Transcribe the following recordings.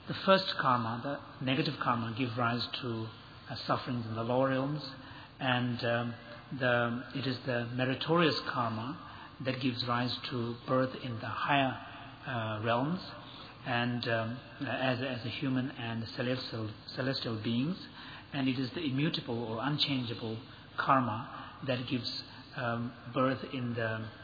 the first karma, the negative karma, gives rise to sufferings in the lower realms, and it is the meritorious karma that gives rise to birth in the higher realms, and as a human and celestial beings, and it is the immutable or unchangeable karma that gives birth in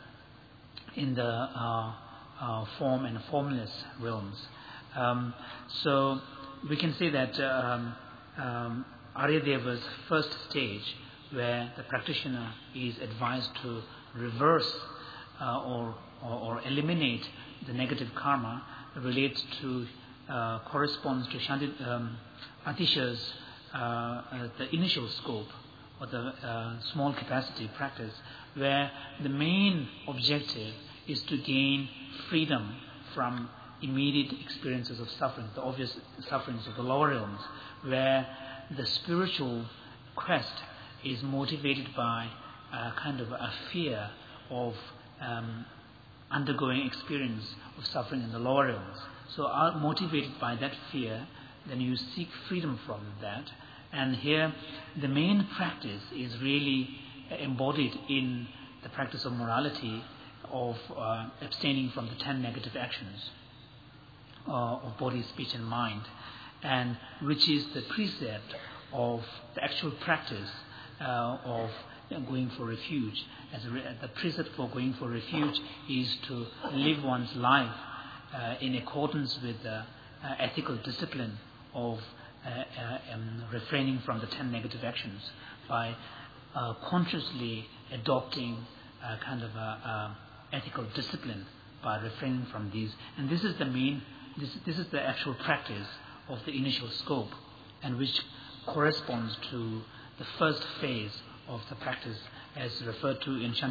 the form and formless realms. So we can say that Aryadeva's first stage, where the practitioner is advised to reverse or eliminate the negative karma, corresponds to Atisha's the initial scope or the small capacity practice, where the main objective is to gain freedom from immediate experiences of suffering, the obvious sufferings of the lower realms, where the spiritual quest is motivated by a kind of a fear of undergoing experience of suffering in the lower realms. So motivated by that fear, then you seek freedom from that. And here the main practice is really embodied in the practice of morality, of abstaining from the 10 negative actions of body, speech and mind, and which is the precept of the actual practice of going for refuge. The precept for going for refuge is to live one's life in accordance with the ethical discipline of refraining from the 10 negative actions by consciously adopting a kind of ethical discipline by refraining from these. And this is the main, this is the actual practice of the initial scope, and which corresponds to the first phase of the practice as referred to in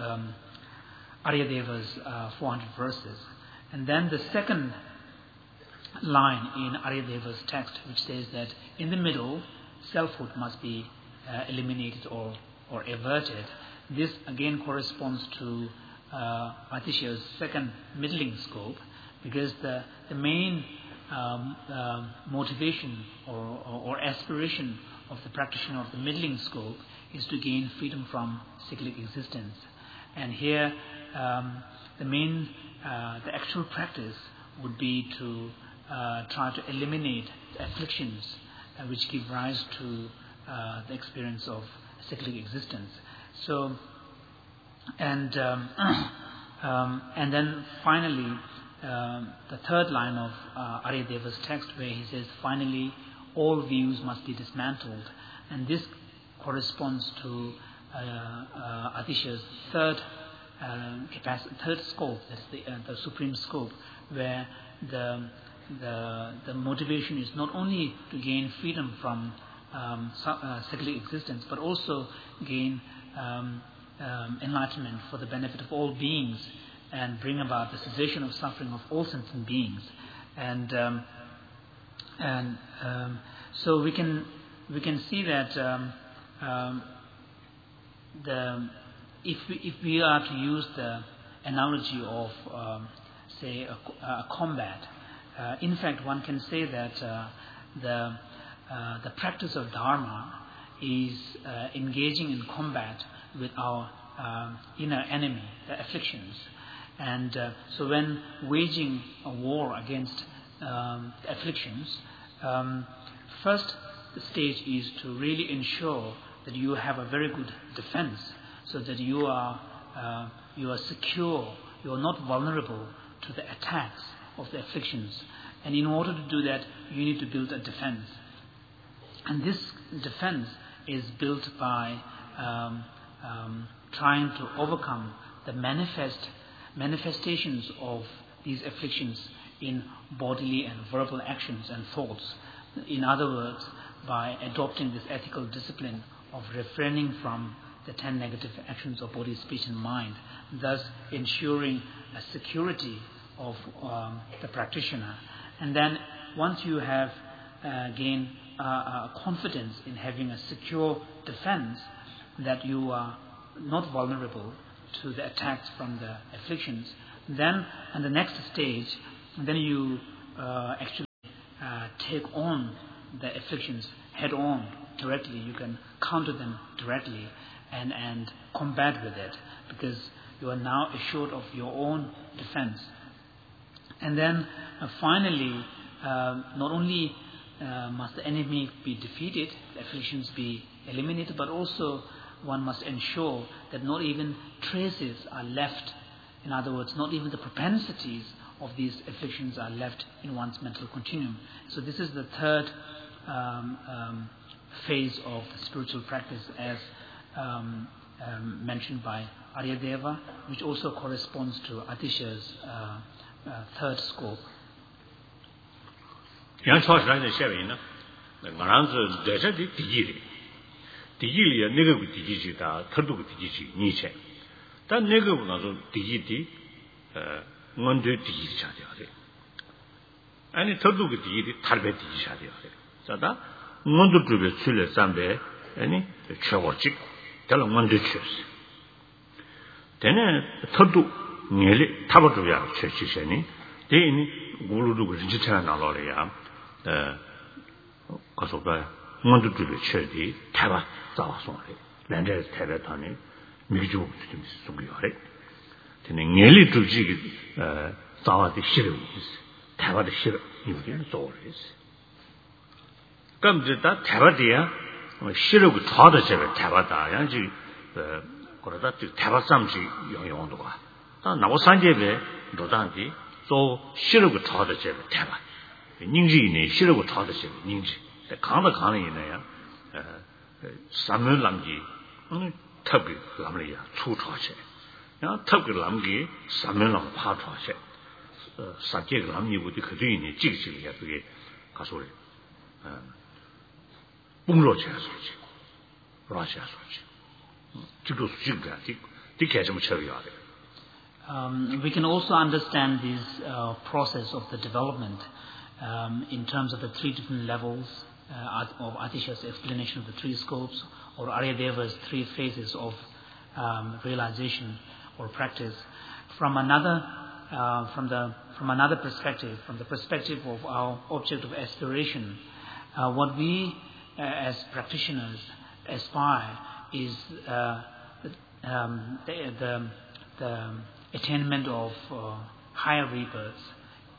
Aryadeva's 400 verses. And then the second line in Aryadeva's text, which says that in the middle, selfhood must be eliminated or averted. This again corresponds to Atisha's second middling scope, because the main motivation or aspiration of the practitioner of the middling scope is to gain freedom from cyclic existence. And here the actual practice would be to try to eliminate the afflictions which give rise to the experience of cyclic existence. So, and then finally, the third line of Aryadeva's text, where he says, finally, all views must be dismantled. And this corresponds to Atisha's third scope, that's the supreme scope, where the motivation is not only to gain freedom from cyclic existence, but also gain enlightenment for the benefit of all beings, and bring about the cessation of suffering of all sentient beings. And so we can see that if we are to use the analogy of say a combat, in fact one can say that the practice of Dharma is engaging in combat with our inner enemy, the afflictions. And so when waging a war against afflictions, first stage is to really ensure that you have a very good defense, so that you are secure, you are not vulnerable to the attacks of the afflictions. And in order to do that, you need to build a defense. And this defense is built by trying to overcome the manifestations of these afflictions in bodily and verbal actions and thoughts. In other words, by adopting this ethical discipline of refraining from the 10 negative actions of body, speech and mind, thus ensuring a security of the practitioner. And then once you have gained confidence in having a secure defense, that you are not vulnerable to the attacks from the afflictions, then on the next stage, then you actually take on the afflictions head on directly. You can counter them directly and combat with it, because you are now assured of your own defense. And then finally, not only must the enemy be defeated, the afflictions be eliminated, but also one must ensure that not even traces are left. In other words, not even the propensities of these afflictions are left in one's mental continuum. So this is the third phase of the spiritual practice, as mentioned by Aryadeva, which also corresponds to Atisha's third scope. We can also understand this process of the development in terms of the three different levels of Atisha's explanation of the three scopes, or Aryadeva's three phases of realization or practice, from another perspective, from the perspective of our object of aspiration. What we as practitioners aspire is the attainment of higher rebirths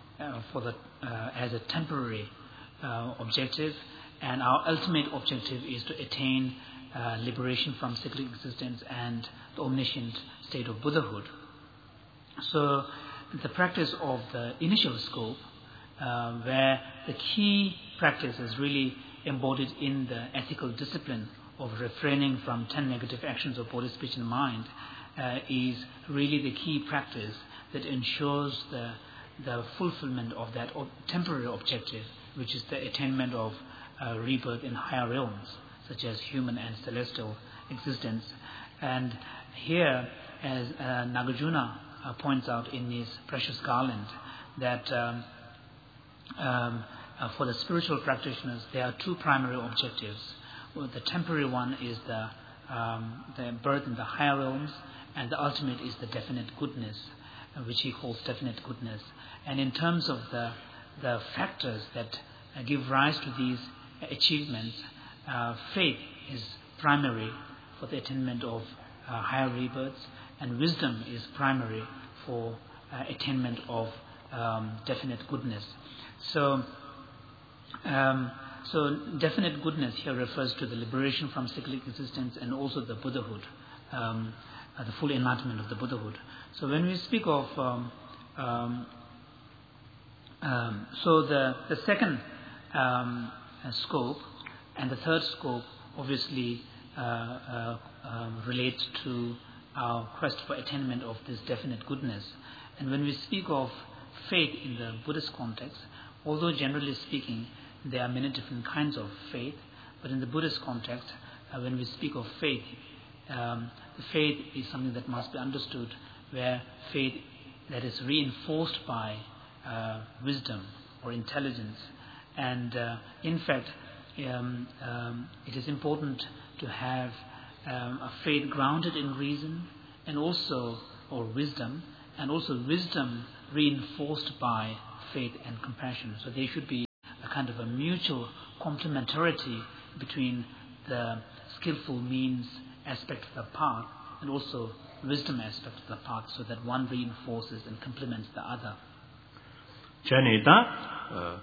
as a temporary objective, and our ultimate objective is to attain liberation from cyclic existence and the omniscient state of Buddhahood. So the practice of the initial scope, where the key practice is really embodied in the ethical discipline of refraining from 10 negative actions of body, speech and mind, is really the key practice that ensures the fulfillment of that temporary objective, which is the attainment of rebirth in higher realms, such as human and celestial existence. And here, as Nagarjuna points out in his Precious Garland, that for the spiritual practitioners, there are two primary objectives. The temporary one is the birth in the higher realms, and the ultimate is the definite goodness, which he calls definite goodness. And in terms of the factors that give rise to these achievements, faith is primary for the attainment of higher rebirths, and wisdom is primary for attainment of definite goodness. So definite goodness here refers to the liberation from cyclic existence and also the Buddhahood, the full enlightenment of the Buddhahood. So when we speak of so the second scope and the third scope obviously relate to our quest for attainment of this definite goodness. And when we speak of faith in the Buddhist context, although generally speaking there are many different kinds of faith, but in the Buddhist context, when we speak of faith, the faith is something that must be understood, where faith that is reinforced by wisdom or intelligence. And in fact, it is important to have a faith grounded in reason and also, or wisdom, and also wisdom reinforced by faith and compassion. So there should be a kind kind of a mutual complementarity between the skillful means aspect of the path and also wisdom aspect of the path, so that one reinforces and complements the other. Janita,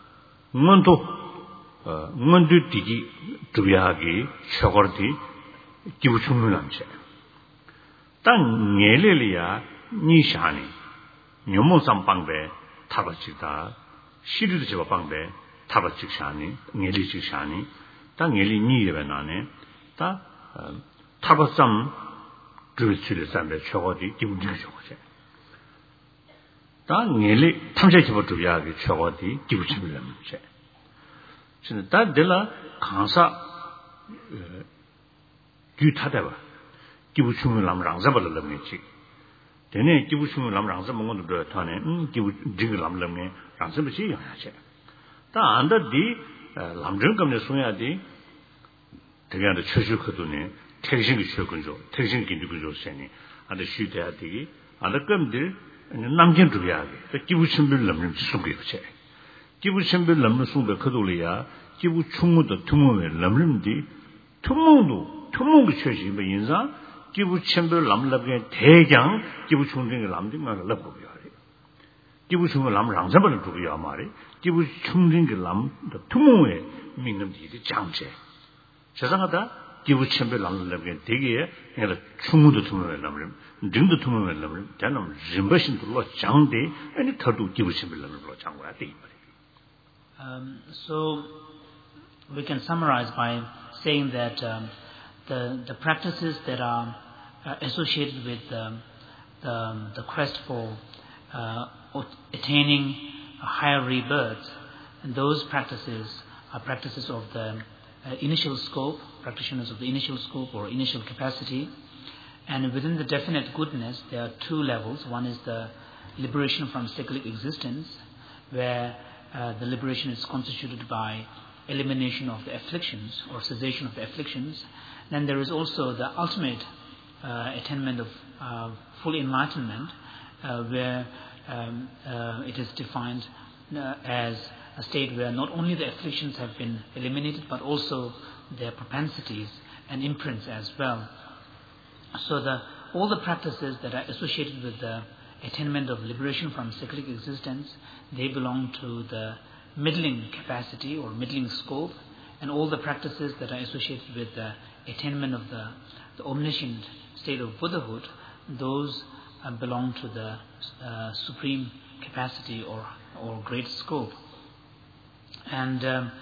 Mundu Tigi Tuyagi, Shogorti, Kibuchumulamche. Tan Nelelia, Nishani, Numo Sampangbe, Tabachita, Shidu Pangbe, Tabachishani, Nelichishani, Tan Neli Nivenane, Ta Tabasam, Drusisambe, Shogoti, Kibuchumulamche. Ta Neli, Tamshaki Shogoti, Kibuchumulamche. That della Kansa Gutadeva, Kibuchum Lam Ranzabal Lamnichi. Then Kibuchum Lam Ranzamon the Tane, Jigalam Lamne, Ranzabachi. The under the Lamdrum the Suya di together Chushu Kutune, Texing Shokunjo, Texing Kindujo Seni, and the Shutati, and the Gumdir, and the Namjan Dubiagi, the Kibuchum Lam Subiche. Kibuchum Lam Sumba Kudulia, Kibuchum the Tumu Lamrimdi, Tumu Church in Inza, Kibuchum Lam Labgan, Tegang, Kibuchum Lamdi Malabuari. Kibuchum Lam Ranzabal to be Amari, Kibuchum Lam, the Tumu, meaning the Jamche. Chazangata, Kibuchum Lam Labgan, Tegia, and the Tumu the Tumu Lamrim, Dim the Tumu Lamrim, Danam, Zimbashin to Lord Changde, and the Tatu Kibuchum Lam Changwati. So we can summarize by saying that the practices that are associated with the quest for attaining a higher rebirth, and those practices are practices of the initial scope, practitioners of the initial scope or initial capacity. And within the definite goodness, there are two levels. One is the liberation from cyclic existence, where the liberation is constituted by elimination of the afflictions or cessation of the afflictions. Then there is also the ultimate attainment of full enlightenment, where it is defined as a state where not only the afflictions have been eliminated, but also their propensities and imprints as well. So all the practices that are associated with the attainment of liberation from cyclic existence, they belong to the middling capacity or middling scope, and all the practices that are associated with the attainment of the omniscient state of Buddhahood, those belong to the supreme capacity or great scope. And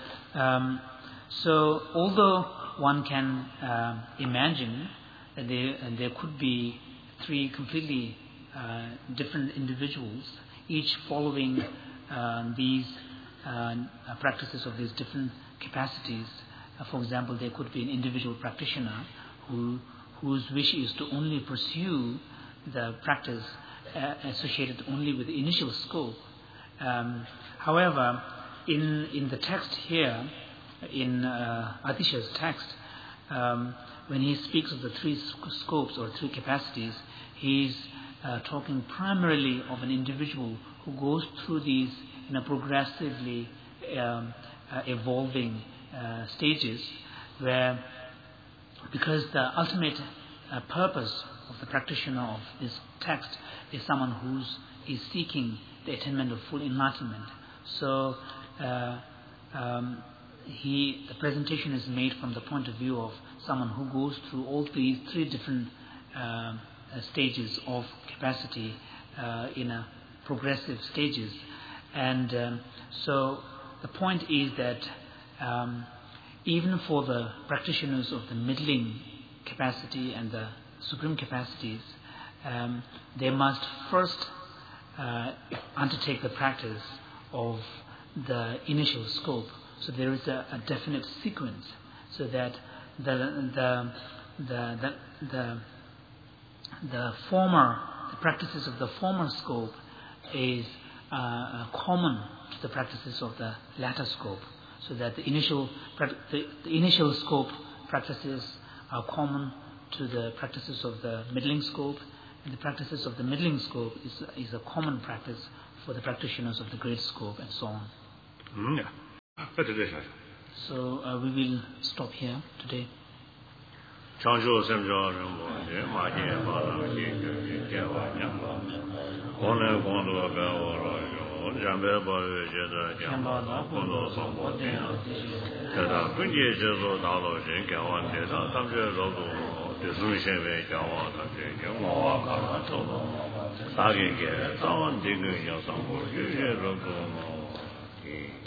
so although one can imagine that there could be three completely different individuals, each following these practices of these different capacities. For example, there could be an individual practitioner whose wish is to only pursue the practice associated only with the initial scope. However, in the text here, in Atisha's text, when he speaks of the three scopes or three capacities, he's talking primarily of an individual who goes through these in a progressively evolving stages, where, because the ultimate purpose of the practitioner of this text is someone who is seeking the attainment of full enlightenment. So the presentation is made from the point of view of someone who goes through all these three different stages of capacity in a progressive stages. And so the point is that even for the practitioners of the middling capacity and the supreme capacities, they must first undertake the practice of the initial scope. So there is a definite sequence, so that the practices of the former scope is common to the practices of the latter scope, so that the initial scope practices are common to the practices of the middling scope, and the practices of the middling scope is a common practice for the practitioners of the great scope, and so on. So we will stop here today. Okay.